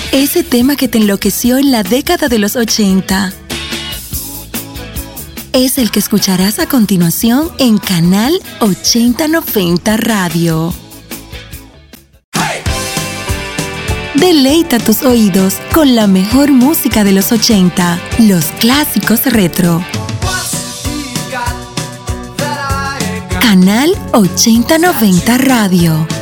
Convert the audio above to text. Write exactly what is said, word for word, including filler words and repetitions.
Ese tema que te enloqueció en la década de los ochenta. Es el que escucharás a continuación en Canal ochenta noventa Radio. Deleita tus oídos con la mejor música de los ochenta, los clásicos retro. Canal ochenta noventa Radio.